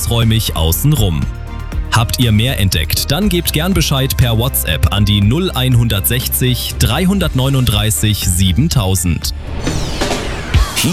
großräumig außenrum. Habt ihr mehr entdeckt, dann gebt gern Bescheid per WhatsApp an die 0160 339 7000.